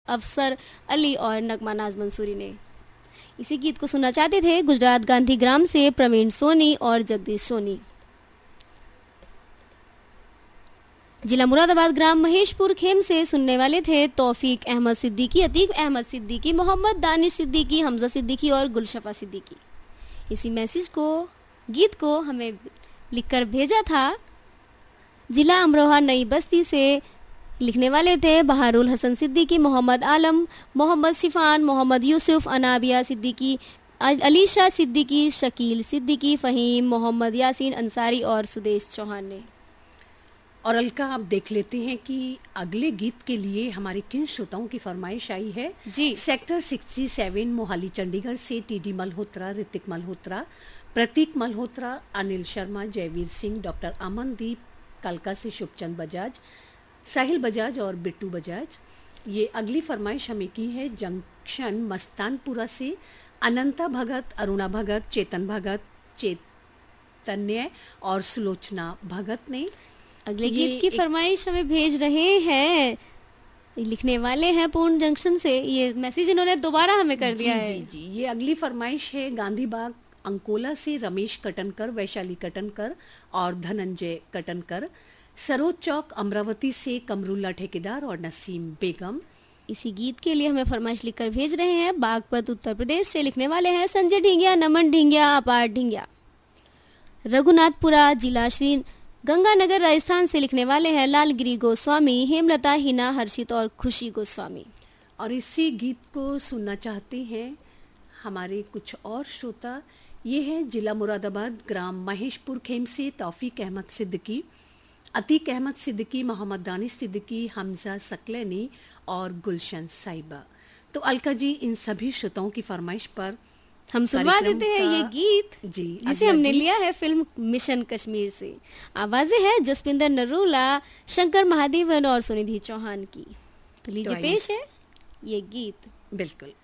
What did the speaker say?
अफसर अली और नगमा नाज मंसूरी ने। इसी गीत को सुनना चाहते थे गुजरात गांधी ग्राम से प्रवीण सोनी और जगदीश सोनी। जिला मुरादाबाद ग्राम महेशपुर खेम से सुनने वाले थे तौफीक अहमद सिद्दीकी, अतीक अहमद सिद्दीकी, मोहम्मद दानिश सिद्दीकी, हमजा सिद्दीकी और गुलशफा सिद्दीकी। इसी मैसेज को, गीत को हमें लिखकर भेजा था जिला अमरोहा नई बस्ती से। लिखने वाले थे बहारुल हसन सिद्दीकी, मोहम्मद आलम, मोहम्मद शिफान, मोहम्मद यूसुफ, अनाबिया सिद्दीकी, अलीशा सिद्दीकी, शकील सिद्दीकी, फ़हीम, मोहम्मद यासीन अंसारी और सुदेश चौहान ने। और अलका, आप देख लेते हैं कि अगले गीत के लिए हमारे किन श्रोताओं की फरमाइश आई है जी। सेक्टर 67 मोहाली चंडीगढ़ से टीडी मल्होत्रा, ऋतिक मल्होत्रा, प्रतीक मल्होत्रा, अनिल शर्मा, जयवीर सिंह, डॉक्टर अमनदीप, कलका से शुभचंद बजाज, साहिल बजाज और बिट्टू बजाज। ये अगली फरमाइश हमें की है जंक्शन मस्तानपुरा से अनंता भगत, अरुणा भगत, चेतन भगत, चैतन्य और सुलोचना भगत ने। अगले गीत की फरमाइश हमें भेज रहे हैं, लिखने वाले हैं पूर्ण जंक्शन से। ये मैसेज इन्होंने दोबारा हमें कर दिया है। जी जी, ये अगली फरमाइश है गांधी बाग अंकोला से रमेश कटनकर, वैशाली कटनकर और धनंजय कटनकर, सरोज चौक अमरावती से कमरुल्ला ठेकेदार और नसीम बेगम। इसी गीत के लिए हमें फरमाइश लिखकर भेज रहे हैं बागपत उत्तर प्रदेश से। लिखने वाले हैं संजय ढींगिया, नमन ढींगिया, अपार ढींगिया। रघुनाथपुरा जिला श्री गंगानगर राजस्थान से लिखने वाले हैं लालगिरी गोस्वामी, हेमलता, हिना, हर्षित और खुशी गोस्वामी। और इसी गीत को सुनना चाहते हैं हमारे कुछ और श्रोता। ये है जिला मुरादाबाद ग्राम महेशपुर खेम से तौफीक अहमद सिद्दीकी, अतीक अहमद सिद्दीकी, मोहम्मद दानिश सिद्दीकी, हमजा सकलैनी और गुलशन साहिबा। तो अलका जी, इन सभी श्रोताओं की फरमाइश पर हम सुनवा देते हैं ये गीत जी, जिसे हमने लिया है फिल्म मिशन कश्मीर से। आवाजें हैं जसपिंदर नरूला, शंकर महादेवन और सुनिधि चौहान की। तो लीजिए पेश है ये गीत। बिल्कुल।